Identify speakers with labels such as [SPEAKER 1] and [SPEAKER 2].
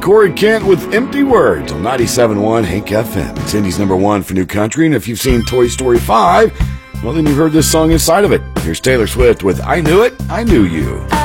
[SPEAKER 1] Corey Kent with Empty Words on 97.1 Hank FM. It's Indy's #1 for new country, and if you've seen Toy Story 5, well, then you've heard this song inside of it. Here's Taylor Swift with I Knew It, I Knew You.